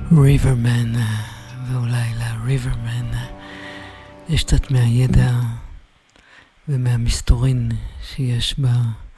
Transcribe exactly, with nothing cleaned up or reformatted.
ריברמן, ואולי לריברמן יש קצת מהידע ומהמסתורין שיש בה